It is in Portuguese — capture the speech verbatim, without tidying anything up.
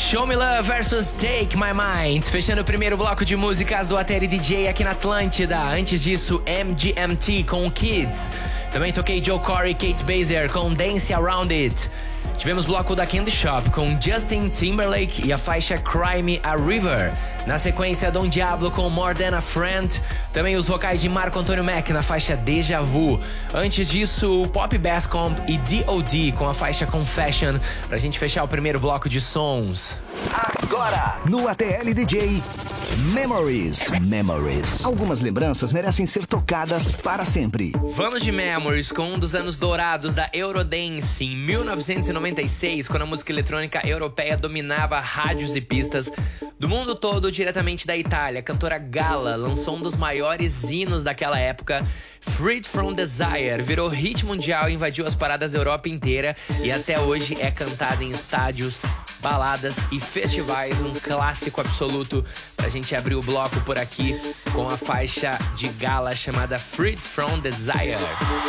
Show Me Love versus Take My Mind, fechando o primeiro bloco de músicas do A T L D J aqui na Atlântida. Antes disso, M G M T com Kids. Também toquei Joe Corey e Kate Baser com Dance Around It. Tivemos bloco da Candy Shop com Justin Timberlake e a faixa Cry Me a River. Na sequência, Don Diablo com More Than a Friend. Também os vocais de Marco Antônio Mack na faixa Deja Vu. Antes disso, Pop Bass Comp e D O D com a faixa Confession, pra gente fechar o primeiro bloco de sons. Agora, no A T L D J, Memories. Memories. Algumas lembranças merecem ser tocadas para sempre. Vamos de Memories com um dos anos dourados da Eurodance em mil novecentos e noventa e seis, quando a música eletrônica europeia dominava rádios e pistas do mundo todo, diretamente da Itália. A cantora Gala lançou um dos maiores hinos daquela época, Freed From Desire, virou hit mundial e invadiu as paradas da Europa inteira e até hoje é cantada em estádios, baladas e festivais, um clássico absoluto pra gente abrir o bloco por aqui com a faixa de Gala chamada Freed From Desire.